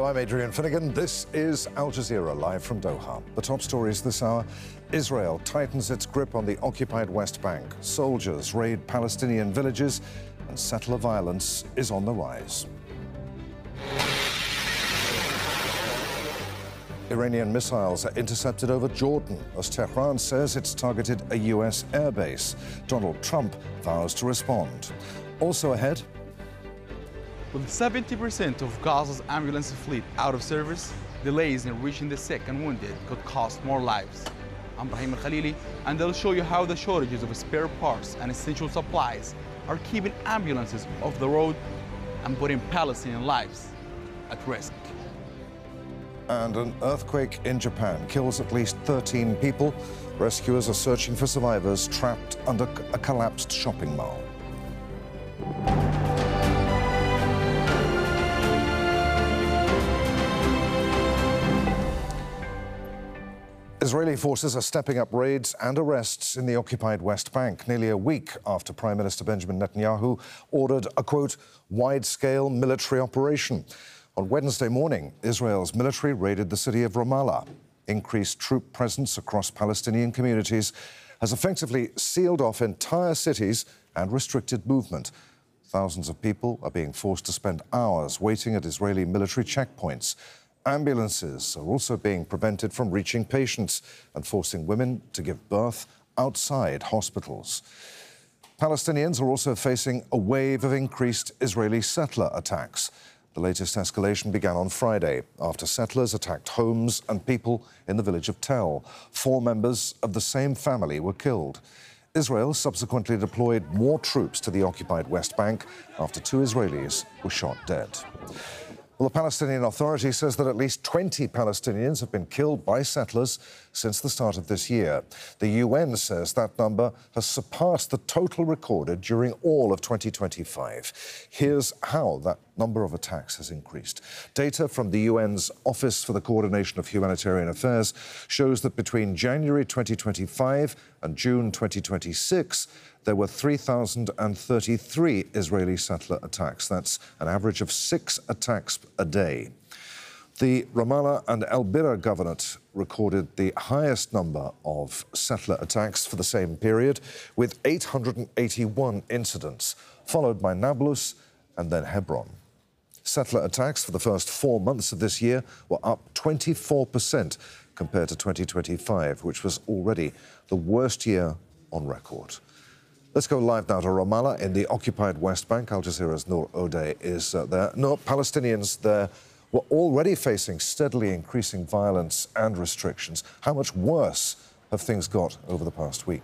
I'm Adrian Finnegan. This is Al Jazeera live from Doha. The top stories this hour: Israel tightens its grip on the occupied West Bank. Soldiers raid Palestinian villages, and settler violence is on the rise. Iranian missiles are intercepted over Jordan as Tehran says it's targeted a U.S. airbase. Donald Trump vows to respond. Also ahead, with 70% of Gaza's ambulance fleet out of service, delays in reaching the sick and wounded could cost more lives. I'm Brahim Al-Khalili, and I'll show you how the shortages of spare parts and essential supplies are keeping ambulances off the road and putting Palestinian lives at risk. And an earthquake in Japan kills at least 13 people. Rescuers are searching for survivors trapped under a collapsed shopping mall. Israeli forces are stepping up raids and arrests in the occupied West Bank, nearly a week after Prime Minister Benjamin Netanyahu ordered a, quote, wide-scale military operation. On Wednesday morning, Israel's military raided the city of Ramallah. Increased troop presence across Palestinian communities has effectively sealed off entire cities and restricted movement. Thousands of people are being forced to spend hours waiting at Israeli military checkpoints. Ambulances are also being prevented from reaching patients and forcing women to give birth outside hospitals. Palestinians are also facing a wave of increased Israeli settler attacks. The latest escalation began on Friday after settlers attacked homes and people in the village of Tel. 4 members of the same family were killed. Israel subsequently deployed more troops to the occupied West Bank after 2 Israelis were shot dead. Well, the Palestinian Authority says that at least 20 Palestinians have been killed by settlers since the start of this year. The UN says that number has surpassed the total recorded during all of 2025. Here's how that number of attacks has increased. Data from the UN's Office for the Coordination of Humanitarian Affairs shows that between January 2025 and June 2026, there were 3,033 Israeli settler attacks. That's an average of 6 attacks a day. The Ramallah and El Bira governorate recorded the highest number of settler attacks for the same period, with 881 incidents, followed by Nablus and then Hebron. Settler attacks for the first 4 months of this year were up 24% compared to 2025, which was already the worst year on record. Let's go live now to Ramallah in the occupied West Bank. Al Jazeera's Noor O'Day is there. Noor, Palestinians there were already facing steadily increasing violence and restrictions. How much worse have things got over the past week?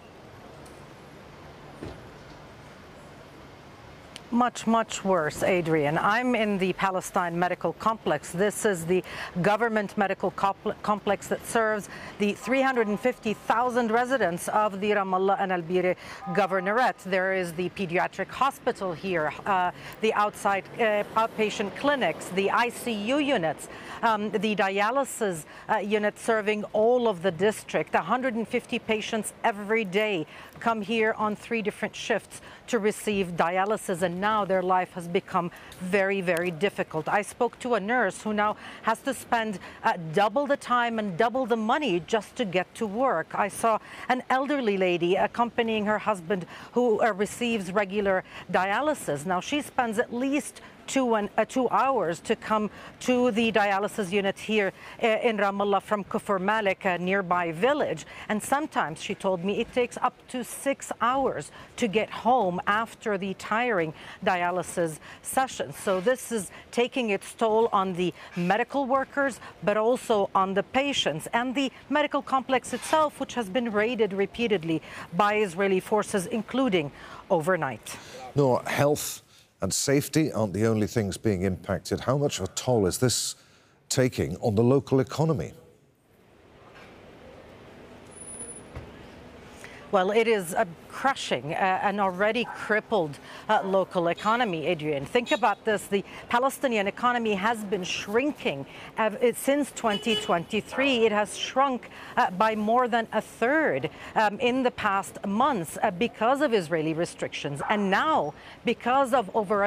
Much, much worse, Adrian. I'm in the Palestine Medical Complex. This is the government medical complex that serves the 350,000 residents of the Ramallah and Al Bira governorate. There is the pediatric hospital here, the outside outpatient clinics, the ICU units, the dialysis unit serving all of the district. 150 patients every day come here on 3 different shifts to receive dialysis, and now their life has become very, very difficult. I spoke to a nurse who now has to spend double the time and double the money just to get to work. I saw an elderly lady accompanying her husband who receives regular dialysis. Now she spends at least 2 hours to come to the dialysis unit here in Ramallah from Kufr Malik, a nearby village. And sometimes, she told me, it takes up to 6 hours to get home after the tiring dialysis session. So this is taking its toll on the medical workers, but also on the patients and the medical complex itself, which has been raided repeatedly by Israeli forces, including overnight. No, health and safety aren't the only things being impacted. How much of a toll is this taking on the local economy? Well, it is crushing an already crippled local economy, Adrian. Think about this. The Palestinian economy has been shrinking since 2023. It has shrunk by more than a third in the past months because of Israeli restrictions. And now, because of over